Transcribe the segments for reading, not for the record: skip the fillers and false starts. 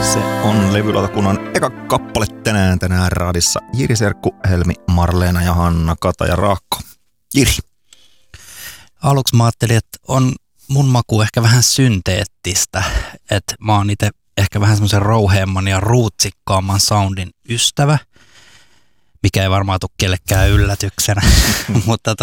Se on levylautakunnan eka kappale tänään raadissa. Jiri Serkku, Helmi, Marleena ja Hanna, Kata ja Raakko. Jiri. Aluksi mä ajattelin, että on mun maku ehkä vähän synteettistä, että mä oon itse ehkä vähän semmoisen rouheemman ja ruutsikkaamman soundin ystävä, mikä ei varmaan tule kellekään yllätyksenä, mutta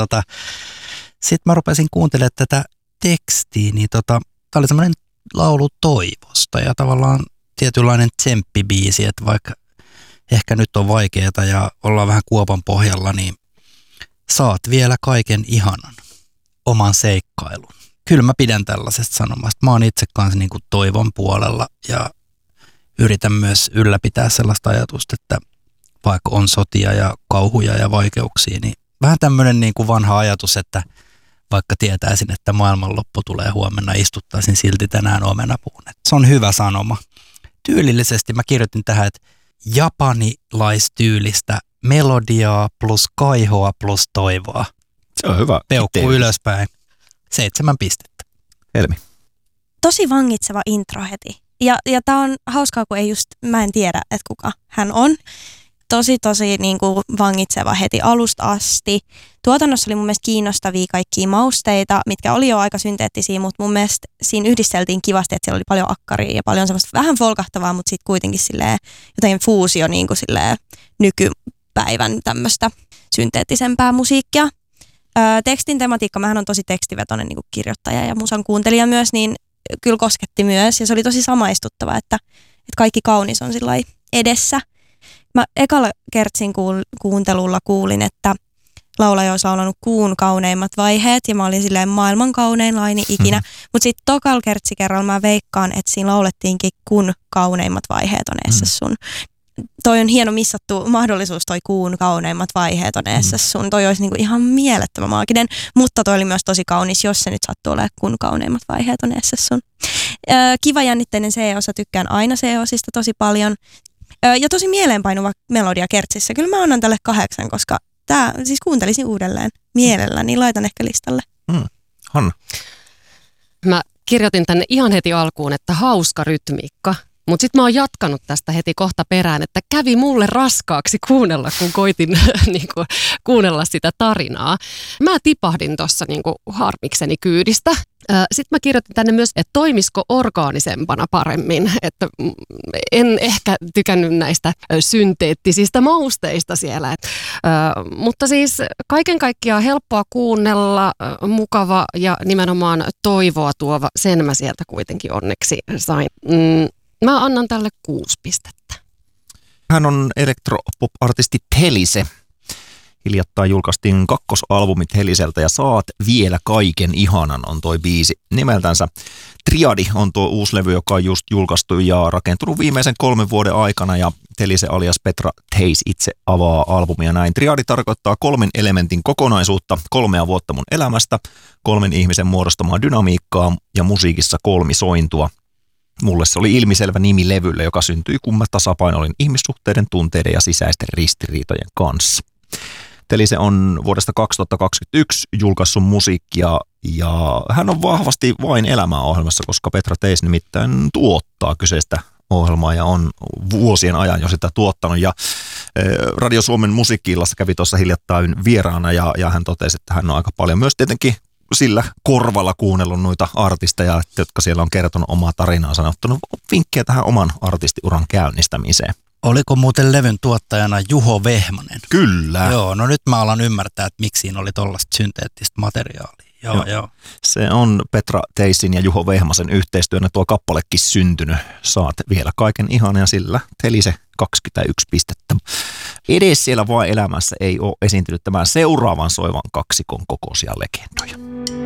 sitten mä rupesin kuuntelemaan tätä tekstiä, niin tää oli semmoinen laulu toivosta ja tavallaan tietynlainen tsemppibiisi, että vaikka ehkä nyt on vaikeaa ja ollaan vähän kuopan pohjalla, niin saat vielä kaiken ihanan, oman seikkailun. Kyllä mä pidän tällaisesta sanomasta. Mä oon itse kanssa niin kuin toivon puolella ja yritän myös ylläpitää sellaista ajatusta, että vaikka on sotia ja kauhuja ja vaikeuksia, niin vähän tämmöinen niin kuin vanha ajatus, että vaikka tietäisin, että maailmanloppu tulee huomenna, istuttaisin silti tänään omenapuun. Et se on hyvä sanoma. Tyylillisesti mä kirjoitin tähän, että japanilaistyylistä melodiaa plus kaihoa plus toivoa. Se on hyvä. Peukku ylöspäin. 7 pistettä. Helmi. Tosi vangitseva intro heti. Ja tää on hauskaa, kun mä en tiedä, että kuka hän on. Tosi niin kuin vangitseva heti alusta asti. Tuotannossa oli mun mielestä kiinnostavia kaikkia mausteita, mitkä oli jo aika synteettisiä, mutta mun mielestä siinä yhdisteltiin kivasti, että siellä oli paljon akkaria ja paljon semmoista vähän folkahtavaa, mutta sitten kuitenkin silleen jotain fuusio niin kuin silleen nykypäivän tämmöistä synteettisempää musiikkia. Tekstin tematiikka, mähän on tosi tekstivetoinen niin kuin kirjoittaja ja musan kuuntelija myös, niin kyllä kosketti myös ja se oli tosi samaistuttava, että kaikki kaunis on sillai edessä. Mä ekalla kertsin kuuntelulla kuulin, että laulaja olisi laulanut kuun kauneimmat vaiheet ja mä olin silleen maailman kaunein laini ikinä. Mutta sitten tokalla kertsikerralla mä veikkaan, että siinä laulettiinkin kun kauneimmat vaiheet on eessä sun. Toi on hieno missattu mahdollisuus, toi kuun kauneimmat vaiheet on eessä sun. Toi olisi niinku ihan mielettömän maaginen, mutta toi oli myös tosi kaunis, jos se nyt sattuu olemaan kun kauneimmat vaiheet on eessä sun. Kiva jännitteinen C-osa, tykkään aina C-osista tosi paljon. Ja tosi mieleenpainuva melodia kertsissä. Kyllä mä annan tälle 8, koska tää siis kuuntelisin uudelleen mielelläni. Laitan ehkä listalle. Hanna. Mä kirjoitin tänne ihan heti alkuun, että hauska rytmiikka. Mutta sitten mä oon jatkanut tästä heti kohta perään, että kävi mulle raskaaksi kuunnella, kun koitin niinku, kuunnella sitä tarinaa. Mä tipahdin tuossa niinku, harmikseni kyydistä. Sitten mä kirjoitin tänne myös, että toimisiko orgaanisempana paremmin. Että en ehkä tykännyt näistä synteettisistä mausteista siellä. Mutta siis kaiken kaikkiaan helppoa kuunnella, mukava ja nimenomaan toivoa tuova. Sen mä sieltä kuitenkin onneksi sain. Mä annan tälle 6 pistettä. Hän on elektropop-artisti Telise. Hiljattain julkaistiin 2. albumit Heliseltä ja Saat vielä kaiken ihanan on toi biisi nimeltänsä. Triadi on tuo uusi levy, joka on just julkaistu ja rakentunut viimeisen 3 vuoden aikana ja Telise alias Petra Theis itse avaa albumia näin. Triadi tarkoittaa 3 elementin kokonaisuutta, 3 vuotta mun elämästä, 3 ihmisen muodostamaa dynamiikkaa ja musiikissa kolmisointua. Mulle se oli ilmiselvä nimi levylle, joka syntyi, kun mä tasapainoilin ihmissuhteiden, tunteiden ja sisäisten ristiriitojen kanssa. Telise on vuodesta 2021 julkaissut musiikkia ja hän on vahvasti vain elämää ohjelmassa, koska Petra Theis nimittäin tuottaa kyseistä ohjelmaa ja on vuosien ajan jo sitä tuottanut. Ja Radio Suomen musiikki-illassa kävi tuossa hiljattain vieraana ja hän totesi, että hän on aika paljon myös tietenkin sillä korvalla kuunnellut noita artisteja, jotka siellä on kertonut omaa tarinaansa, ottanut vinkkejä tähän oman artistiuran käynnistämiseen. Oliko muuten levyn tuottajana Juho Vehmanen? Kyllä. Joo, no nyt mä alan ymmärtää, että miksi siinä oli tollaista synteettistä materiaalia. Joo. Se on Petra Theisin ja Juho Vehmasen yhteistyönä tuo kappalekin syntynyt. Saat vielä kaiken ihanan ja sillä Telise 21 pistettä. Edes siellä vaan elämässä ei ole esiintynyt tämän seuraavan soivan kaksikon kokoisia legendoja.